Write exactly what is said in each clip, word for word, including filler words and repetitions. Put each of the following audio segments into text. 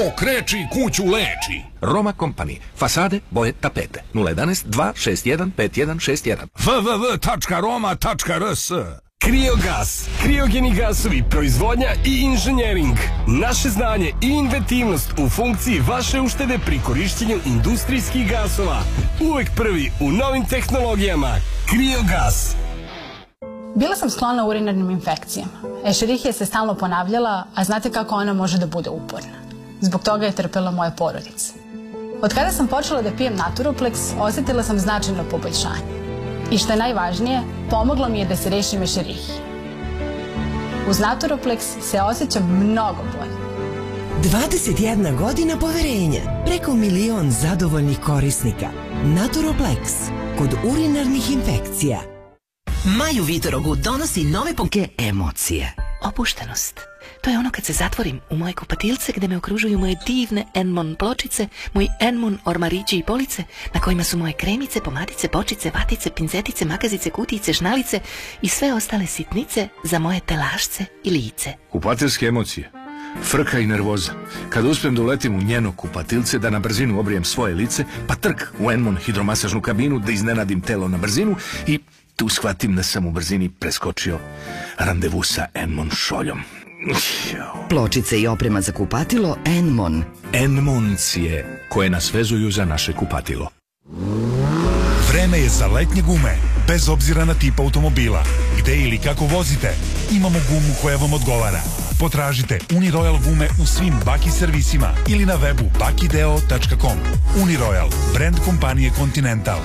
Ko kreči, kuću leči. Roma Company. Fasade, boje, tapete. nula jedan dva šest jedan pet jedan šest jedan. w w w tačka roma tačka r s. Kriogas, kriogeni gasovi, proizvodnja i inženjering. Naše znanje i inventivnost u funkciji vaše uštede pri korišćenju industrijskih gasova. Uvek prvi u novim tehnologijama. Kriogas. Bila sam sklona urinarnim infekcijama. Escherichia se stalno ponavljala, a znate kako ona može da bude uporna. Zbog toga je trpela moja porodica. Od kada sam počela da pijem Naturoplex, osjetila sam značajno poboljšanje. I što je najvažnije, pomoglo mi je da se rešim Escherichije. Uz Naturoplex se osjećam mnogo bolje. dvadeset jedna godina poverenja, preko milion zadovoljnih korisnika. Naturoplex, kod urinarnih infekcija. Maju Vitorogu donosi nove poke emocije. Opuštenost. To je ono kad se zatvorim u moje kupatilce gde me okružuju moje divne Enmon pločice, moji Enmon ormarići i police na kojima su moje kremice, pomadice, bočice, vatice, pincetice, makazice, kutijice, šnalice i sve ostale sitnice za moje telašce i lice. Kupatilske emocije. Frka i nervoza. Kad uspijem da uletim u njeno kupatilce, da na brzinu obrijem svoje lice, pa trk u Enmon hidromasažnu kabinu, da iznenadim telo na brzinu i tu shvatim da sam u brzini preskočio randevu sa Enmon šoljom. Pločice i oprema za kupatilo Enmon. Enmoncije koje nas vezuju za naše kupatilo. Vreme je za letnje gume, bez obzira na tip automobila. Gde ili kako vozite, imamo gumu koja vam odgovara. Potražite Uniroyal gume u svim Baki servisima ili na webu bakideo tačka com. Uniroyal, brand kompanije Continental.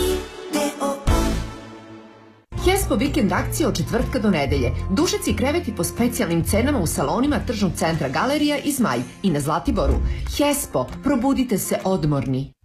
Hespo vikend akcija od četvrtka do nedelje. Dušeci i kreveti po specijalnim cenama u salonima Tržnog centra Galerija i Zmaj i na Zlatiboru. Hespo, probudite se odmorni.